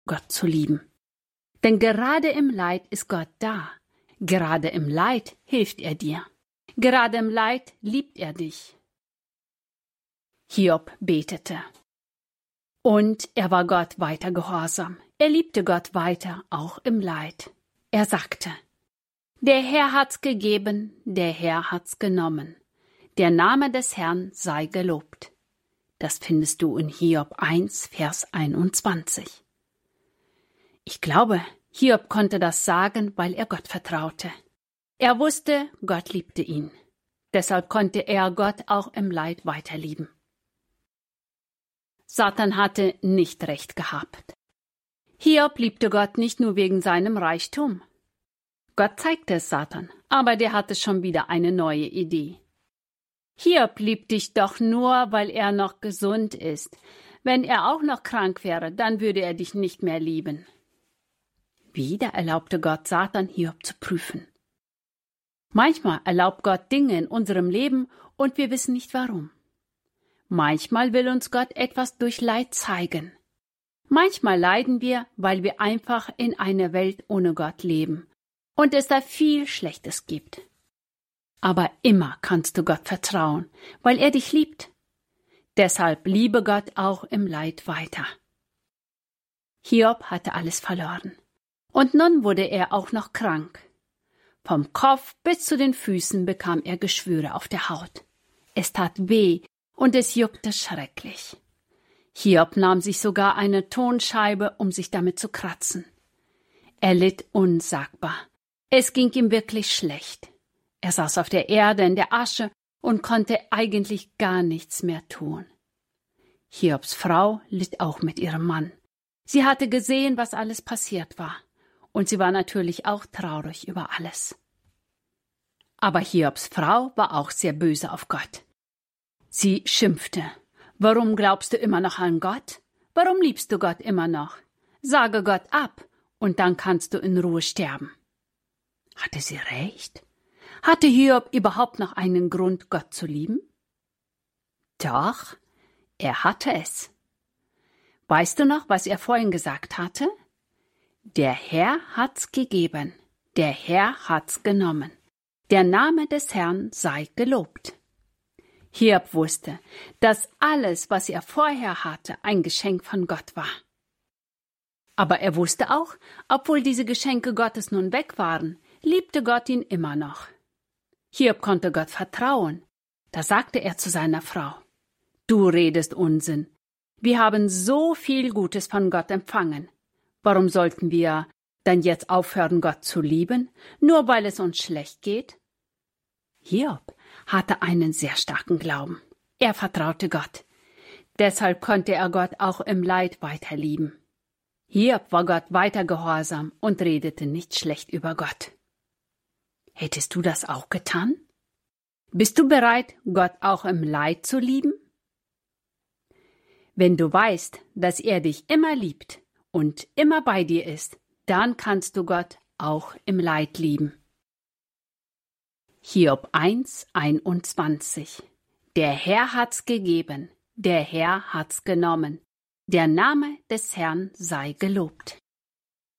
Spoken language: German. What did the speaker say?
Gott zu lieben. Denn gerade im Leid ist Gott da. Gerade im Leid hilft er dir. Gerade im Leid liebt er dich. Hiob betete. Und er war Gott weiter gehorsam. Er liebte Gott weiter, auch im Leid. Er sagte, der Herr hat's gegeben, der Herr hat's genommen. Der Name des Herrn sei gelobt. Das findest du in Hiob 1, Vers 21. Ich glaube, Hiob konnte das sagen, weil er Gott vertraute. Er wusste, Gott liebte ihn. Deshalb konnte er Gott auch im Leid weiterlieben. Satan hatte nicht recht gehabt. Hiob liebte Gott nicht nur wegen seinem Reichtum. Gott zeigte es Satan, aber der hatte schon wieder eine neue Idee. Hiob liebt dich doch nur, weil er noch gesund ist. Wenn er auch noch krank wäre, dann würde er dich nicht mehr lieben. Wieder erlaubte Gott Satan, Hiob zu prüfen. Manchmal erlaubt Gott Dinge in unserem Leben und wir wissen nicht warum. Manchmal will uns Gott etwas durch Leid zeigen. Manchmal leiden wir, weil wir einfach in einer Welt ohne Gott leben und es da viel Schlechtes gibt. Aber immer kannst du Gott vertrauen, weil er dich liebt. Deshalb liebe Gott auch im Leid weiter. Hiob hatte alles verloren. Und nun wurde er auch noch krank. Vom Kopf bis zu den Füßen bekam er Geschwüre auf der Haut. Es tat weh und es juckte schrecklich. Hiob nahm sich sogar eine Tonscheibe, um sich damit zu kratzen. Er litt unsagbar. Es ging ihm wirklich schlecht. Er saß auf der Erde in der Asche und konnte eigentlich gar nichts mehr tun. Hiobs Frau litt auch mit ihrem Mann. Sie hatte gesehen, was alles passiert war. Und sie war natürlich auch traurig über alles. Aber Hiobs Frau war auch sehr böse auf Gott. Sie schimpfte. Warum glaubst du immer noch an Gott? Warum liebst du Gott immer noch? Sage Gott ab, und dann kannst du in Ruhe sterben. Hatte sie recht? Hatte Hiob überhaupt noch einen Grund, Gott zu lieben? Doch, er hatte es. Weißt du noch, was er vorhin gesagt hatte? Der Herr hat's gegeben, der Herr hat's genommen. Der Name des Herrn sei gelobt. Hiob wusste, dass alles, was er vorher hatte, ein Geschenk von Gott war. Aber er wusste auch, obwohl diese Geschenke Gottes nun weg waren, liebte Gott ihn immer noch. Hiob konnte Gott vertrauen. Da sagte er zu seiner Frau, du redest Unsinn. Wir haben so viel Gutes von Gott empfangen. Warum sollten wir dann jetzt aufhören, Gott zu lieben, nur weil es uns schlecht geht? Hiob hatte einen sehr starken Glauben. Er vertraute Gott. Deshalb konnte er Gott auch im Leid weiter lieben. Hiob war Gott weiter gehorsam und redete nicht schlecht über Gott. Hättest du das auch getan? Bist du bereit, Gott auch im Leid zu lieben? Wenn du weißt, dass er dich immer liebt und immer bei dir ist, dann kannst du Gott auch im Leid lieben. Hiob 1, 21. Der Herr hat's gegeben, der Herr hat's genommen. Der Name des Herrn sei gelobt.